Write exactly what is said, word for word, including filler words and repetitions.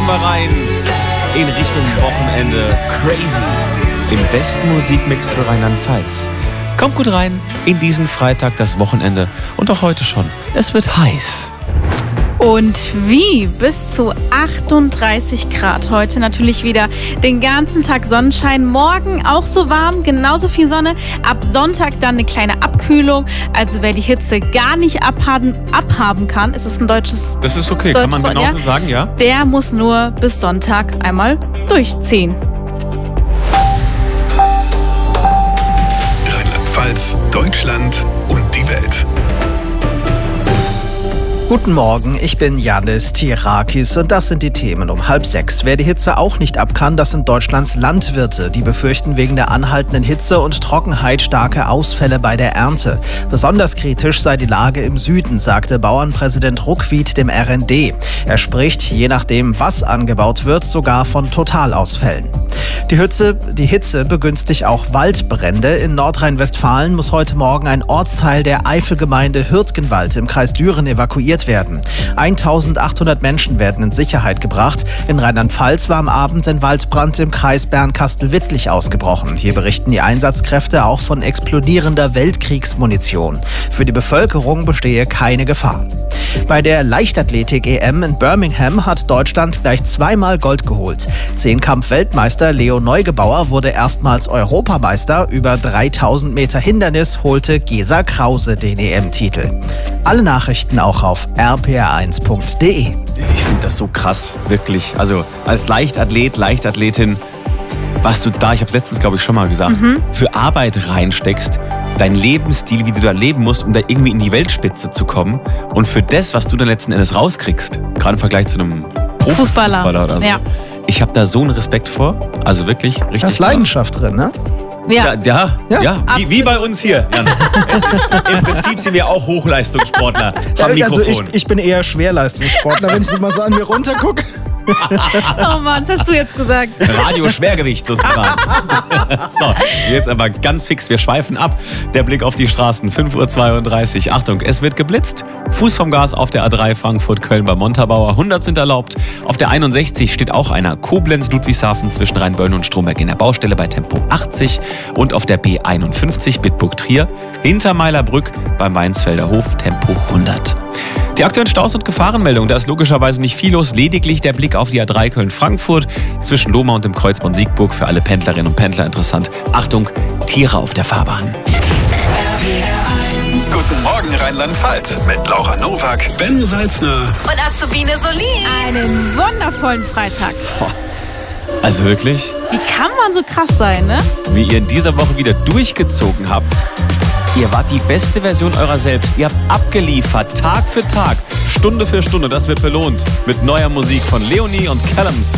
wir rein in Richtung Wochenende. Crazy. Im besten Musikmix für Rheinland-Pfalz. Kommt gut rein in diesen Freitag, das Wochenende. Und auch heute schon. Es wird heiß. Und wie? Bis zu achtunddreißig Grad. Heute natürlich wieder den ganzen Tag Sonnenschein. Morgen auch so warm, genauso viel Sonne. Ab Sonntag dann eine kleine Abkühlung. Also wer die Hitze gar nicht abhaben, abhaben kann, ist es ein deutsches... Das ist okay, deutsches kann man genauso ja? sagen, ja? Der muss nur bis Sonntag einmal durchziehen. Rheinland-Pfalz, Deutschland und die Welt. Guten Morgen, ich bin Yannis Tirakis und das sind die Themen um halb sechs. Wer die Hitze auch nicht ab kann, das sind Deutschlands Landwirte. Die befürchten wegen der anhaltenden Hitze und Trockenheit starke Ausfälle bei der Ernte. Besonders kritisch sei die Lage im Süden, sagte Bauernpräsident Ruckwied dem R N D. Er spricht, je nachdem was angebaut wird, sogar von Totalausfällen. Die Hitze, die Hitze begünstigt auch Waldbrände. In Nordrhein-Westfalen muss heute Morgen ein Ortsteil der Eifelgemeinde Hürtgenwald im Kreis Düren evakuiert werden. eintausendachthundert Menschen werden in Sicherheit gebracht. In Rheinland-Pfalz war am Abend ein Waldbrand im Kreis Bernkastel-Wittlich ausgebrochen. Hier berichten die Einsatzkräfte auch von explodierender Weltkriegsmunition. Für die Bevölkerung bestehe keine Gefahr. Bei der Leichtathletik-E M in Birmingham hat Deutschland gleich zweimal Gold geholt. Zehnkampf-Weltmeister Leo Neugebauer wurde erstmals Europameister. Über dreitausend Meter Hindernis holte Gesa Krause den E M-Titel. Alle Nachrichten auch auf r p r eins punkt d e. Ich finde das so krass, wirklich. Also als Leichtathlet, Leichtathletin, was du da, ich habe es letztens glaube ich schon mal gesagt, mhm. für Arbeit reinsteckst, dein Lebensstil, wie du da leben musst, um da irgendwie in die Weltspitze zu kommen und für das, was du dann letzten Endes rauskriegst, gerade im Vergleich zu einem Profifußballer Fußballer oder so. Ja. Ich habe da so einen Respekt vor, also wirklich richtig. Da ist Leidenschaft drin, ne? Ja, ja, ja, ja. Wie, wie bei uns hier. Jan. Im Prinzip sind wir auch Hochleistungssportler. Am Mikrofon. Also ich, ich bin eher Schwerleistungssportler, wenn ich mal so an mir runtergucke. Oh Mann, das hast du jetzt gesagt. Radio-Schwergewicht sozusagen. So, jetzt aber ganz fix, wir schweifen ab. Der Blick auf die Straßen, fünf Uhr zweiunddreißig. Achtung, es wird geblitzt. Fuß vom Gas auf der A drei Frankfurt-Köln bei Montabaur. hundert sind erlaubt. Auf der einundsechzig steht auch einer. Koblenz-Ludwigshafen zwischen Rheinböllen und Stromberg in der Baustelle bei Tempo achtzig. Und auf der B einundfünfzig Bitburg-Trier hinter Meilerbrück beim Weinsfelder Hof Tempo hundert. Die aktuellen Staus und Gefahrenmeldungen, da ist logischerweise nicht viel los, lediglich der Blick auf die A drei Köln-Frankfurt zwischen Lohmar und dem Kreuzborn Siegburg für alle Pendlerinnen und Pendler interessant. Achtung, Tiere auf der Fahrbahn. Guten Morgen Rheinland-Pfalz mit Laura Nowak, Ben Salzner und Azubine Solin. Einen wundervollen Freitag. Also wirklich? Wie kann man so krass sein, ne? Wie ihr in dieser Woche wieder durchgezogen habt. Ihr wart die beste Version eurer selbst. Ihr habt abgeliefert, Tag für Tag, Stunde für Stunde. Das wird belohnt mit neuer Musik von Leonie und Callums.